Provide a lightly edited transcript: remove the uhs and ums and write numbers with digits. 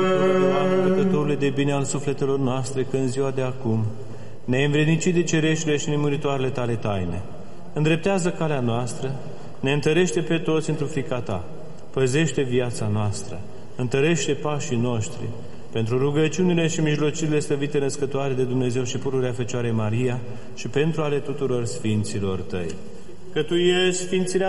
Lucrătorule de bine al sufletelor noastre, că în ziua de acum ne-ai învrednicit de cereștile și nemuritoarele tale taine. Îndreptează calea noastră, ne întărește pe toți într-o frica ta, păzește viața noastră, întărește pașii noștri, pentru rugăciunile și mijlocirile slăvite născătoare de Dumnezeu și pururea Fecioarei Maria și pentru ale tuturor sfinților tăi. Că tu ești sfințirea